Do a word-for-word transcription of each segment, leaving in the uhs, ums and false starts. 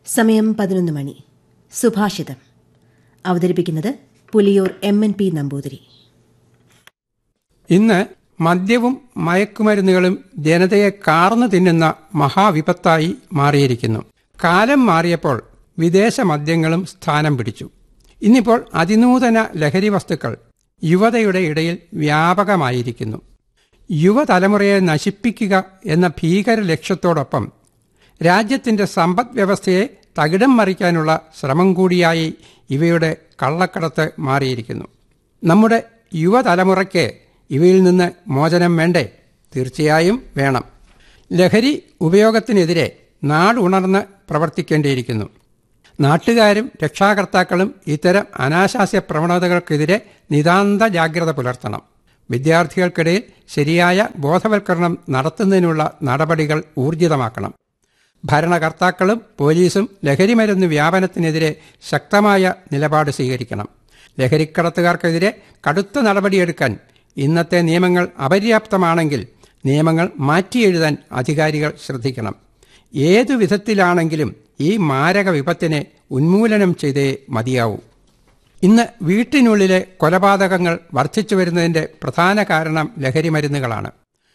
സമയം പതിനൊന്ന് മണി. സുഭാഷിതം അവതരിപ്പിക്കുന്നത് Puliyur M N P Namboothiri. ഇന്ന് മദ്യവും മയക്കുമരുന്നുകളും ജനതയെ കാർന്നു തിന്നുന്ന മഹാവിപത്തായി മാറിയിരിക്കുന്നു. കാലം മാറിയപ്പോൾ വിദേശ മദ്യങ്ങളും സ്ഥാനം പിടിച്ചു. ഇന്നിപ്പോൾ അതിനൂതന ലഹരി വസ്തുക്കൾ യുവതയുടെ ഇടയിൽ വ്യാപകമായിരിക്കുന്നു. യുവതലമുറയെ നശിപ്പിക്കുക എന്ന ഭീകര ലക്ഷ്യത്തോടൊപ്പം രാജ്യത്തിൻ്റെ സമ്പദ് വ്യവസ്ഥയെ തകിടം മറിക്കാനുള്ള ശ്രമം കൂടിയായി ഇവയുടെ കള്ളക്കടത്ത് മാറിയിരിക്കുന്നു. നമ്മുടെ യുവതലമുറയ്ക്ക് ഇവയിൽ നിന്ന് മോചനം വേണ്ടേ? തീർച്ചയായും വേണം. ലഹരി ഉപയോഗത്തിനെതിരെ നാടുണർന്ന് പ്രവർത്തിക്കേണ്ടിയിരിക്കുന്നു. നാട്ടുകാരും രക്ഷാകർത്താക്കളും ഇത്തരം അനാശാസ്യ പ്രവണതകൾക്കെതിരെ നിതാന്ത ജാഗ്രത പുലർത്തണം. വിദ്യാർത്ഥികൾക്കിടയിൽ ശരിയായ ബോധവൽക്കരണം നടത്തുന്നതിനുള്ള നടപടികൾ ഊർജിതമാക്കണം. ഭരണകർത്താക്കളും പോലീസും ലഹരിമരുന്ന് വ്യാപനത്തിനെതിരെ ശക്തമായ നിലപാട് സ്വീകരിക്കണം. ലഹരിക്കടത്തുകാർക്കെതിരെ കടുത്ത നടപടിയെടുക്കാൻ ഇന്നത്തെ നിയമങ്ങൾ അപര്യാപ്തമാണെങ്കിൽ നിയമങ്ങൾ മാറ്റിയെഴുതാൻ അധികാരികൾ ശ്രദ്ധിക്കണം. ഏതു വിധത്തിലാണെങ്കിലും ഈ മാരക വിപത്തിനെ ഉന്മൂലനം ചെയ്തേ മതിയാവൂ. ഇന്ന് വീട്ടിനുള്ളിലെ കൊലപാതകങ്ങൾ വർദ്ധിച്ചു വരുന്നതിൻ്റെ പ്രധാന കാരണം ലഹരിമരുന്നുകളാണ്.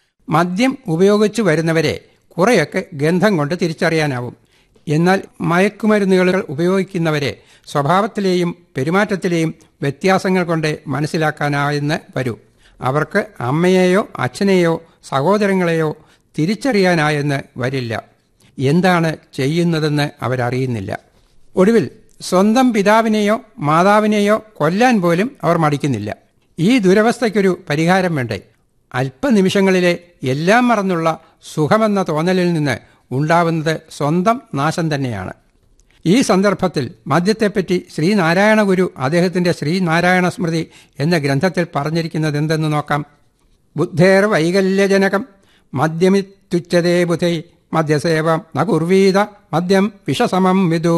മദ്യം ഉപയോഗിച്ചു വരുന്നവരെ കുറേയൊക്കെ ഗന്ധം കൊണ്ട് തിരിച്ചറിയാനാവും. എന്നാൽ മയക്കുമരുന്നുകൾ ഉപയോഗിക്കുന്നവരെ സ്വഭാവത്തിലെയും പെരുമാറ്റത്തിലെയും വ്യത്യാസങ്ങൾ കൊണ്ട് മനസ്സിലാക്കാനായെന്ന് വരൂ. അവർക്ക് അമ്മയെയോ അച്ഛനെയോ സഹോദരങ്ങളെയോ തിരിച്ചറിയാനായെന്ന് വരില്ല. എന്താണ് ചെയ്യുന്നതെന്ന് അവരറിയുന്നില്ല. ഒടുവിൽ സ്വന്തം പിതാവിനെയോ മാതാവിനെയോ കൊല്ലാൻ പോലും അവർ മടിക്കുന്നില്ല. ഈ ദുരവസ്ഥയ്ക്കൊരു പരിഹാരം വേണ്ടേ? അല്പനിമിഷങ്ങളിലെ എല്ലാം മറന്നുള്ള സുഖമെന്ന തോന്നലിൽ നിന്ന് ഉണ്ടാവുന്നത് സ്വന്തം നാശം തന്നെയാണ്. ഈ സന്ദർഭത്തിൽ മദ്യത്തെപ്പറ്റി ശ്രീനാരായണ ഗുരു അദ്ദേഹത്തിൻ്റെ ശ്രീനാരായണ സ്മൃതി എന്ന ഗ്രന്ഥത്തിൽ പറഞ്ഞിരിക്കുന്നത് എന്തെന്ന് നോക്കാം. ബുദ്ധേർ വൈകല്യജനകം മദ്യമിത്യുച്യതേ ബുധൈ മദ്യസേവം ന കുർവീത മദ്യം വിഷസമം വിദു.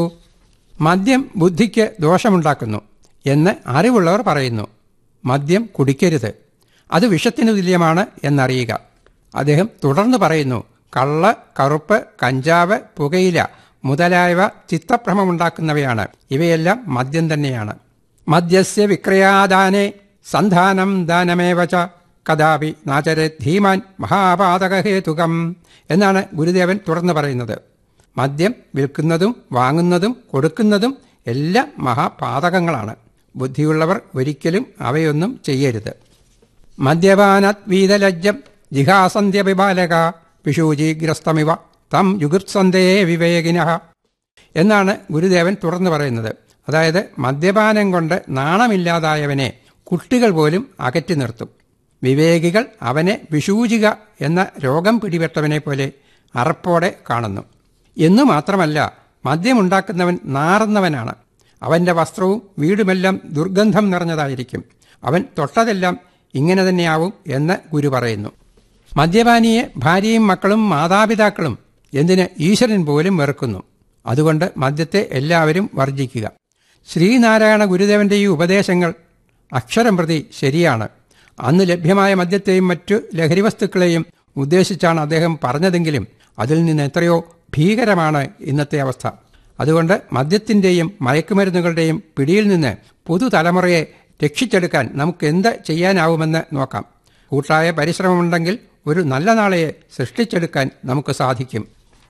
മദ്യം ബുദ്ധിക്ക് ദോഷമുണ്ടാക്കുന്നു എന്ന് അറിവുള്ളവർ പറയുന്നു. മദ്യം കുടിക്കരുത്, അത് വിഷത്തിനു തുല്യമാണ് എന്നറിയുക. അദ്ദേഹം തുടർന്ന് പറയുന്നു, കള്ള്, കറുപ്പ്, കഞ്ചാവ്, പുകയില മുതലായവ ചിത്തഭ്രമമുണ്ടാക്കുന്നവയാണ്. ഇവയെല്ലാം മദ്യം തന്നെയാണ്. മദ്യസ്യ വിക്രയാദാനേ സന്ധാനം ദാനമേവച കഥാപി നാചരേ ധീമാൻ മഹാപാതകഹേതുകം എന്നാണ് ഗുരുദേവൻ തുടർന്ന് പറയുന്നത്. മദ്യം വിൽക്കുന്നതും വാങ്ങുന്നതും കൊടുക്കുന്നതും എല്ലാം മഹാപാതകങ്ങളാണ്. ബുദ്ധിയുള്ളവർ ഒരിക്കലും അവയൊന്നും ചെയ്യരുത്. മദ്യപാനാത് വീതലജ്ജം ജിഹാസന്ധ്യപിബാലക പിശൂചീഗ്രസ്തമിവ തം യുഗുപ്സന്തേ വിവേകിനഃ എന്നാണ് ഗുരുദേവൻ തുറന്നു പറയുന്നത്. അതായത് മദ്യപാനം കൊണ്ട് നാണമില്ലാതായവനെ കുട്ടികൾ പോലും അകറ്റി നിർത്തും. വിവേകികൾ അവനെ വിശൂചിക എന്ന രോഗം പിടിപെട്ടവനെ പോലെ അറപ്പോടെ കാണുന്നു. എന്നു മാത്രമല്ല, മദ്യമുണ്ടാക്കുന്നവൻ നാറുന്നവനാണ്. അവൻ്റെ വസ്ത്രവും വീടുമെല്ലാം ദുർഗന്ധം നിറഞ്ഞതായിരിക്കും. അവൻ തൊട്ടതെല്ലാം ഇങ്ങനെ തന്നെയാവും എന്ന് ഗുരു പറയുന്നു. മദ്യപാനിയെ ഭാര്യയും മക്കളും മാതാപിതാക്കളും എന്തിന് ഈശ്വരൻ പോലും വെറുക്കുന്നു. അതുകൊണ്ട് മദ്യത്തെ എല്ലാവരും വർജിക്കുക. ശ്രീനാരായണ ഗുരുദേവൻ്റെ ഈ ഉപദേശങ്ങൾ അക്ഷരം പ്രതി ശരിയാണ്. അന്ന് ലഭ്യമായ മദ്യത്തെയും മറ്റു ലഹരി വസ്തുക്കളെയും ഉദ്ദേശിച്ചാണ് അദ്ദേഹം പറഞ്ഞതെങ്കിലും അതിൽ നിന്ന് എത്രയോ ഭീകരമാണ് ഇന്നത്തെ അവസ്ഥ. അതുകൊണ്ട് മദ്യത്തിൻ്റെയും മയക്കുമരുന്നുകളുടെയും പിടിയിൽ നിന്ന് പുതുതലമുറയെ രക്ഷിച്ചെടുക്കാൻ നമുക്ക് എന്ത് ചെയ്യാനാവുമെന്ന് നോക്കാം. കൂട്ടായ പരിശ്രമമുണ്ടെങ്കിൽ ഒരു നല്ല നാളെയെ സൃഷ്ടിച്ചെടുക്കാൻ നമുക്ക് സാധിക്കും.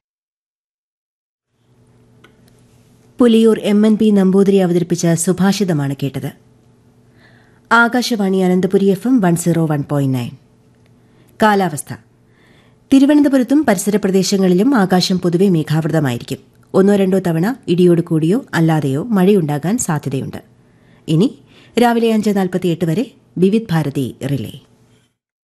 Puliyur M N P Namboothiri അവതരിപ്പിച്ച സുഭാഷിതമാണ് കേട്ടത്. Akashvani Ananthapuri F M one zero one point nine. കാലാവസ്ഥ. തിരുവനന്തപുരത്തും പരിസര പ്രദേശങ്ങളിലും ആകാശം പൊതുവെ മേഘാവൃതമായിരിക്കും. ഒന്നോ രണ്ടോ തവണ ഇടിയോട് കൂടിയോ അല്ലാതെയോ മഴയുണ്ടാകാൻ സാധ്യതയുണ്ട്. ഇനി രാവിലെ അഞ്ച് നാൽപ്പത്തിയെട്ട് വരെ വിവിധ് ഭാരതി റിലേ.